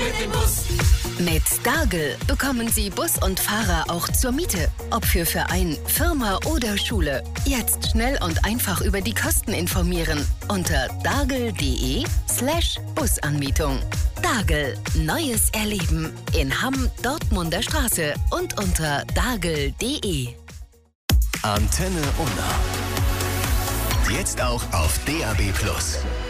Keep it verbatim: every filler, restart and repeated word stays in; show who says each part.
Speaker 1: mit dem Bus.
Speaker 2: Mit Dargel bekommen Sie Bus und Fahrer auch zur Miete. Ob für Verein, Firma oder Schule. Jetzt schnell und einfach über die Kosten informieren. Unter dargel.de slash Busanmietung. Dargel. Neues Erleben. In Hamm, Dortmunder Straße und unter dargel punkt de.
Speaker 3: Antenne Unna. Jetzt auch auf D A B plus.